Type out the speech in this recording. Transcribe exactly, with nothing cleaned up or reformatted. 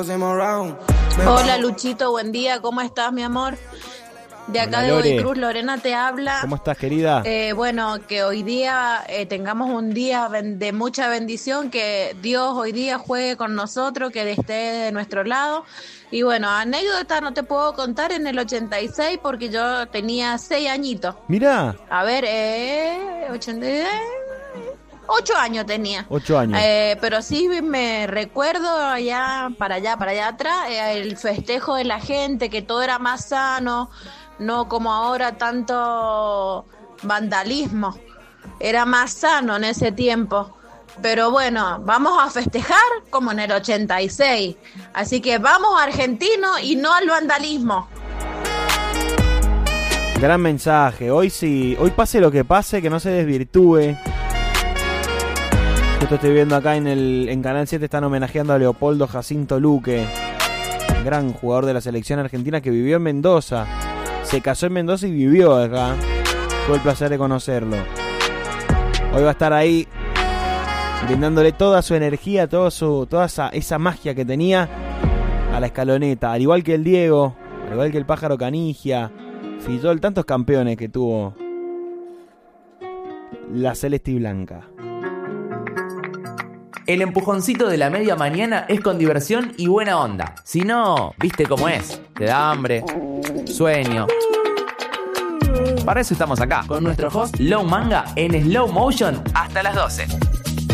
Hola Luchito, buen día, ¿cómo estás, mi amor? De acá Hola, de Lore. Godoy Cruz, Lorena te habla. ¿Cómo estás, querida? Eh, bueno, que hoy día eh, tengamos un día ben- de mucha bendición, que Dios hoy día juegue con nosotros, que esté de nuestro lado. Y bueno, anécdota no te puedo contar en el ochenta y seis porque yo tenía seis añitos. Mirá, A ver, eh, ochenta y seis, ocho años tenía. ocho años. Eh, pero sí me recuerdo allá, para allá, para allá atrás, eh, el festejo de la gente, que todo era más sano, no como ahora tanto vandalismo. Era más sano en ese tiempo. Pero bueno, vamos a festejar como en el ochenta y seis. Así que vamos argentinos y no al vandalismo. Gran mensaje. Hoy sí, hoy pase lo que pase, que no se desvirtúe. Justo estoy viendo acá en el en Canal siete, están homenajeando a Leopoldo Jacinto Luque, gran jugador de la selección argentina que vivió en Mendoza. Se casó en Mendoza y vivió acá. Tuve el placer de conocerlo. Hoy va a estar ahí brindándole toda su energía, todo su, toda esa, esa magia que tenía a la Escaloneta. Al igual que el Diego, al igual que el Pájaro Canigia, Fillol, tantos campeones que tuvo la Celeste y Blanca. El empujoncito de la media mañana es con diversión y buena onda. Si no, viste cómo es. Te da hambre, sueño. Para eso estamos acá, con nuestro host Low Manga en Slow Motion hasta las doce.